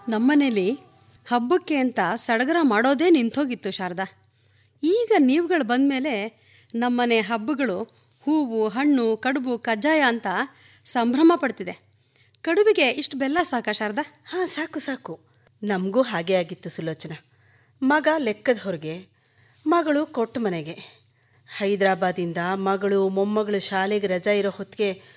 ನಮ್ಮನೇಲಿ ಹಬ್ಬಕ್ಕೆ ಅಂತ ಸಡಗರ ಮಾಡೋದೇ ನಿಂತೋಗಿತ್ತು ಶಾರದಾ. ಈಗ ನೀವುಗಳು ಬಂದಮೇಲೆ ನಮ್ಮನೆ ಹಬ್ಬಗಳು ಹೂವು, ಹಣ್ಣು, ಕಡುಬು, ಕಜ್ಜಾಯ ಅಂತ ಸಂಭ್ರಮ ಪಡ್ತಿದೆ. ಕಡುಬಿಗೆ ಇಷ್ಟು ಬೆಲ್ಲ ಸಾಕಾ ಶಾರದಾ? ಹಾಂ, ಸಾಕು ಸಾಕು. ನಮಗೂ ಹಾಗೆ ಆಗಿತ್ತು ಸುಲೋಚನಾ. ಮಗ ಲೆಕ್ಕದ ಹೊರಗೆ, ಮಗಳು ಕೊಟ್ಟ ಮನೆಗೆ. ಹೈದರಾಬಾದಿಂದ ಮಗಳು ಮೊಮ್ಮಗಳು ಶಾಲೆಗೆ ರಜಾ ಇರೋ ಹೊತ್ತಿಗೆ